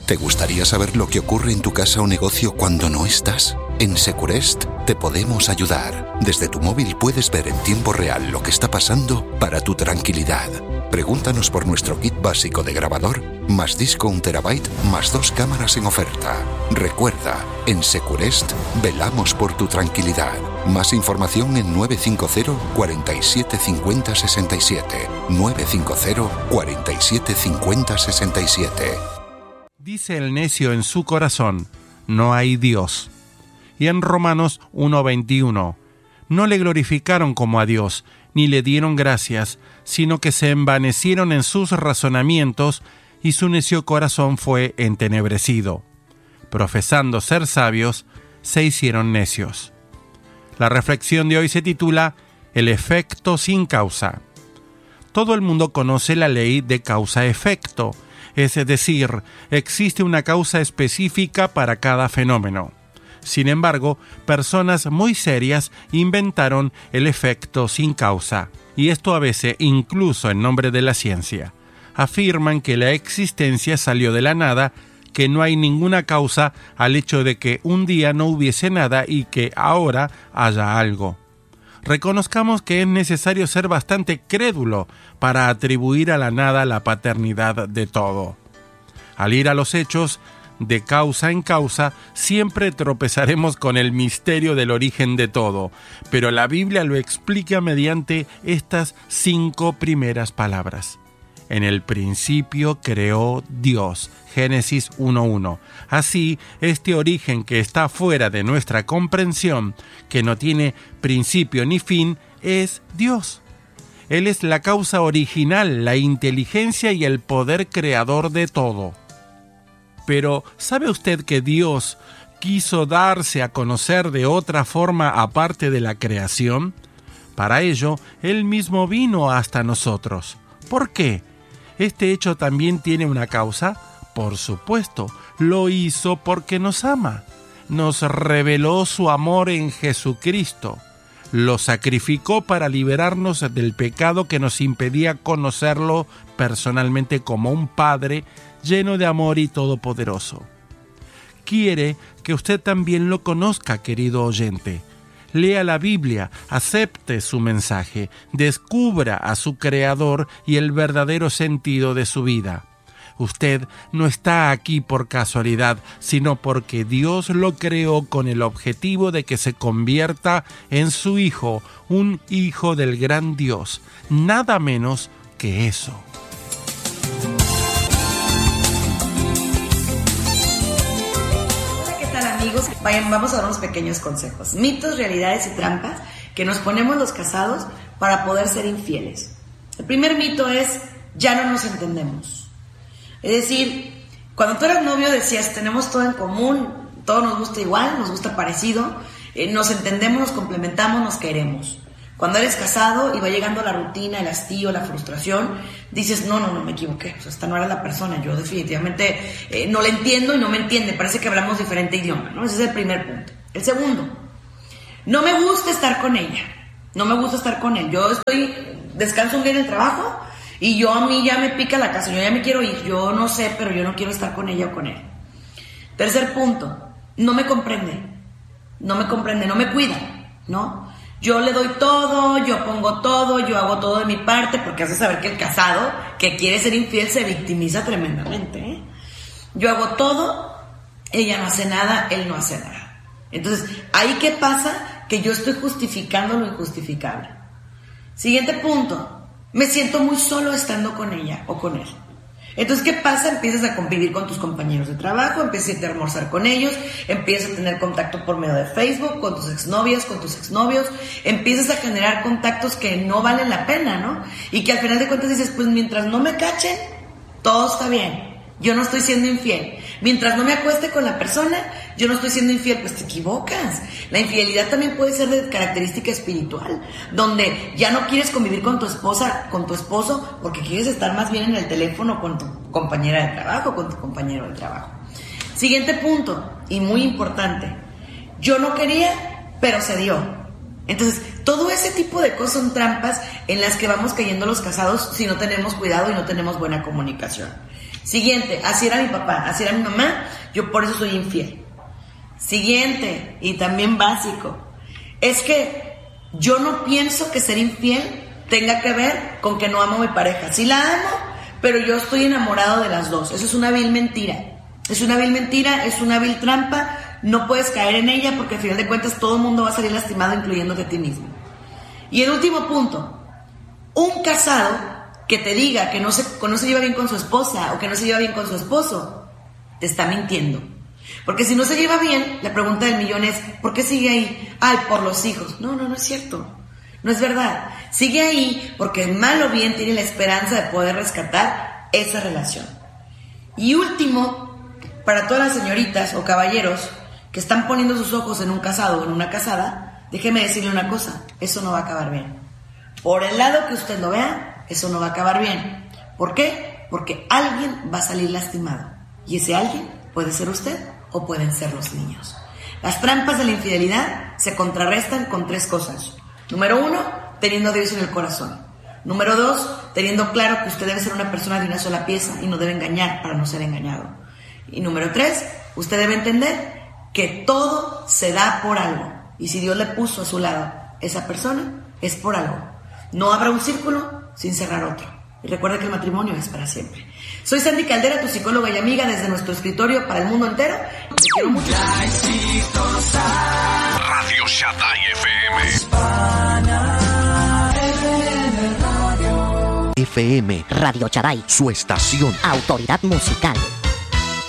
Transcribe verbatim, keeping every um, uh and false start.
¿Te gustaría saber lo que ocurre en tu casa o negocio cuando no estás? En Securest te podemos ayudar. Desde tu móvil puedes ver en tiempo real lo que está pasando para tu tranquilidad. Pregúntanos por nuestro kit básico de grabador, más disco un terabyte, más dos cámaras en oferta. Recuerda, en Securest velamos por tu tranquilidad. Más información en nueve cinco cero, cuatro siete cinco cero, seis siete. nueve cinco cero, cuatro siete cinco cero, seis siete. Dice el necio en su corazón, no hay Dios. Y en Romanos uno veintiuno, no le glorificaron como a Dios, ni le dieron gracias, sino que se envanecieron en sus razonamientos, y su necio corazón fue entenebrecido. Profesando ser sabios, se hicieron necios. La reflexión de hoy se titula El efecto sin causa. Todo el mundo conoce la ley de causa-efecto, es decir, existe una causa específica para cada fenómeno. Sin embargo, personas muy serias inventaron el efecto sin causa, y esto a veces incluso en nombre de la ciencia. Afirman que la existencia salió de la nada, que no hay ninguna causa al hecho de que un día no hubiese nada y que ahora haya algo. Reconozcamos que es necesario ser bastante crédulo para atribuir a la nada la paternidad de todo. Al ir a los hechos, de causa en causa, siempre tropezaremos con el misterio del origen de todo, pero la Biblia lo explica mediante estas cinco primeras palabras. En el principio creó Dios, Génesis uno uno. Así, este origen que está fuera de nuestra comprensión, que no tiene principio ni fin, es Dios. Él es la causa original, la inteligencia y el poder creador de todo. Pero, ¿sabe usted que Dios quiso darse a conocer de otra forma aparte de la creación? Para ello, Él mismo vino hasta nosotros. ¿Por qué? ¿Este hecho también tiene una causa? Por supuesto, lo hizo porque nos ama. Nos reveló su amor en Jesucristo. Lo sacrificó para liberarnos del pecado que nos impedía conocerlo personalmente como un Padre lleno de amor y todopoderoso. Quiere que usted también lo conozca, querido oyente. Lea la Biblia, acepte su mensaje, descubra a su Creador y el verdadero sentido de su vida. Usted no está aquí por casualidad, sino porque Dios lo creó con el objetivo de que se convierta en su Hijo, un hijo del gran Dios. Nada menos que eso. Amigos, vayan, vamos a dar unos pequeños consejos. Mitos, realidades y trampas que nos ponemos los casados para poder ser infieles. El primer mito es, ya no nos entendemos. Es decir, cuando tú eras novio decías, tenemos todo en común, todo nos gusta igual, nos gusta parecido, eh, nos entendemos, nos complementamos, nos queremos. Cuando eres casado y va llegando la rutina, el hastío, la frustración, dices, no, no, no, me equivoqué, o sea, esta no era la persona, yo definitivamente eh, no la entiendo y no me entiende, parece que hablamos diferente idioma, ¿no? Ese es el primer punto. El segundo, no me gusta estar con ella, no me gusta estar con él, yo estoy, descanso un día en el trabajo y yo a mí ya me pica la casa, yo ya me quiero ir, yo no sé, pero yo no quiero estar con ella o con él. Tercer punto, no me comprende, no me comprende, no me cuida, ¿no? Yo le doy todo, yo pongo todo, yo hago todo de mi parte, porque hace saber que el casado que quiere ser infiel se victimiza tremendamente, ¿eh? Yo hago todo, ella no hace nada, él no hace nada. Entonces, ¿ahí qué pasa? Que yo estoy justificando lo injustificable. Siguiente punto, me siento muy solo estando con ella o con él. Entonces, ¿qué pasa? Empiezas a convivir con tus compañeros de trabajo, empiezas a irte a almorzar con ellos, empiezas a tener contacto por medio de Facebook, con tus exnovias, con tus exnovios, empiezas a generar contactos que no valen la pena, ¿no? Y que al final de cuentas dices, pues mientras no me cachen, todo está bien, yo no estoy siendo infiel. Mientras no me acueste con la persona, yo no estoy siendo infiel, pues te equivocas. La infidelidad también puede ser de característica espiritual, donde ya no quieres convivir con tu esposa, con tu esposo, porque quieres estar más bien en el teléfono con tu compañera de trabajo, con tu compañero de trabajo. Siguiente punto, y muy importante, yo no quería, pero se dio. Entonces, todo ese tipo de cosas son trampas en las que vamos cayendo los casados si no tenemos cuidado y no tenemos buena comunicación. Siguiente, así era mi papá, así era mi mamá, yo por eso soy infiel. Siguiente, y también básico, es que yo no pienso que ser infiel tenga que ver con que no amo a mi pareja. Sí la amo, pero yo estoy enamorado de las dos. Eso es una vil mentira. Es una vil mentira, es una vil trampa. No puedes caer en ella porque al final de cuentas todo el mundo va a salir lastimado, incluyéndote a ti mismo. Y el último punto, un casado que te diga que no se, que no se lleva bien con su esposa o que no se lleva bien con su esposo, te está mintiendo. Porque si no se lleva bien, la pregunta del millón es, ¿por qué sigue ahí? Ay, por los hijos. No, no, no es cierto. No es verdad. Sigue ahí porque mal o bien tiene la esperanza de poder rescatar esa relación. Y último, para todas las señoritas o caballeros que están poniendo sus ojos en un casado o en una casada, déjeme decirle una cosa, eso no va a acabar bien. Por el lado que usted lo vea, eso no va a acabar bien. ¿Por qué? Porque alguien va a salir lastimado. Y ese alguien puede ser usted o pueden ser los niños. Las trampas de la infidelidad se contrarrestan con tres cosas. Número uno, teniendo a Dios en el corazón. Número dos, teniendo claro que usted debe ser una persona de una sola pieza y no debe engañar para no ser engañado. Y número tres, usted debe entender que todo se da por algo. Y si Dios le puso a su lado esa persona, es por algo. No habrá un círculo sin cerrar otro. Y recuerda que el matrimonio es para siempre. Soy Sandy Caldera, tu psicóloga y amiga desde nuestro escritorio para el mundo entero. Te quiero mucho. Radio Shaddai F M. F M Radio Shaddai, su estación. Autoridad musical.